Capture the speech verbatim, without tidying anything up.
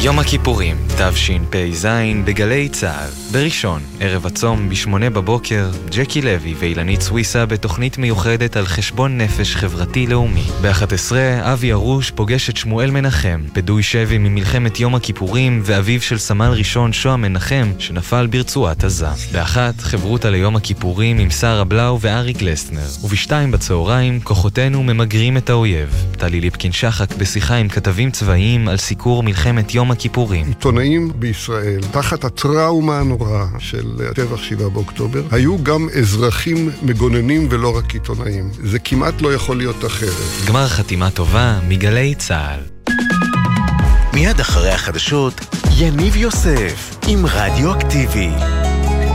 יום הכיפורים, תשפ"ז בגלי צה"ל. בראשון, ערב הצום בשמונה בבוקר, ג'קי לוי ואילנית סוויסה בתוכנית מיוחדת על חשבון נפש חברתי לאומי. ב-אחת עשרה, אבי ארוש פוגש את שמואל מנחם, פדוי שבי ממלחמת יום הכיפורים ואביו של סמל ראשון שוהם מנחם שנפל ברצועת עזה. באחת, חברות על יום הכיפורים עם שרה בלאו וארי גלסטנר. ובשתיים בצהריים, כוחותינו ממגרים את האויב. טלי ליפקין שחק בשיחה עם כתבים צבאיים על סיקור מלחמת יום הכיפורים. עיתונאים בישראל, תחת הטראומה הנוראה של הטבח שבעה באוקטובר, היו גם אזרחים מגוננים ולא רק עיתונאים. זה כמעט לא יכול להיות אחרת. גמר חתימה טובה מגלי צה"ל. מיד אחרי החדשות, יניב יוסף עם רדיו אקטיבי.